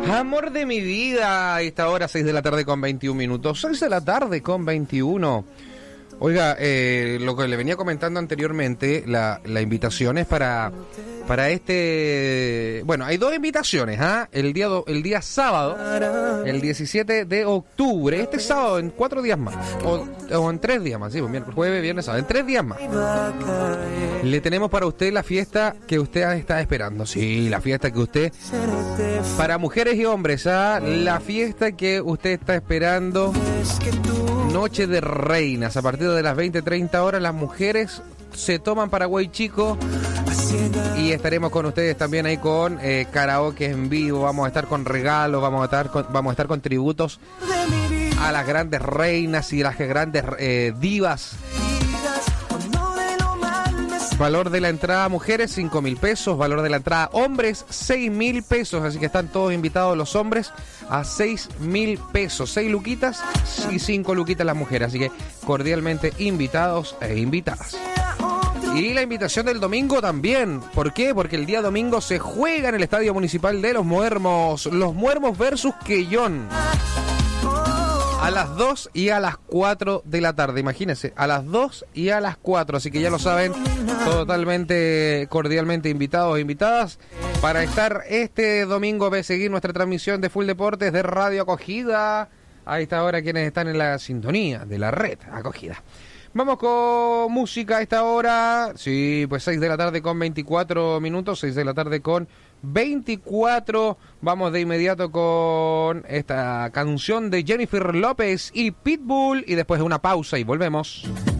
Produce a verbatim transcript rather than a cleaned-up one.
Amor de mi vida, a esta hora seis de la tarde con veintiún minutos, seis de la tarde con veintiuno. Oiga, eh, lo que le venía comentando anteriormente, la, la invitación es para, para este... Bueno, hay dos invitaciones, ¿ah? El día, do, el día sábado, el diecisiete de octubre, este sábado en cuatro días más, o, o en tres días más, sí, jueves, viernes, sábado, en tres días más. Le tenemos para usted la fiesta que usted está esperando, sí, la fiesta que usted... Para mujeres y hombres, ¿ah? La fiesta que usted está esperando... Noche de Reinas, a partir de las veinte treinta horas las mujeres se toman Paraguay Chico y estaremos con ustedes también ahí con eh, karaoke en vivo, vamos a estar con regalos, vamos a estar con, vamos a estar con tributos a las grandes reinas y las grandes eh, divas. Valor de la entrada mujeres cinco mil pesos, valor de la entrada hombres seis mil pesos, así que están todos invitados los hombres a seis mil pesos, seis luquitas y cinco luquitas las mujeres, así que cordialmente invitados e invitadas. Y la invitación del domingo también, ¿por qué? Porque el día domingo se juega en el Estadio Municipal de Los Muermos, Los Muermos versus Quellón. A las dos y a las cuatro de la tarde, imagínense, a las dos y a las cuatro, así que ya lo saben, totalmente cordialmente invitados e invitadas para estar este domingo, a seguir nuestra transmisión de Full Deportes de Radio Acogida, a esta hora quienes están en la sintonía de la red Acogida. Vamos con música a esta hora, sí, pues seis de la tarde con veinticuatro minutos, seis de la tarde con veinticuatro, vamos de inmediato con esta canción de Jennifer López y Pitbull y después de una pausa y volvemos.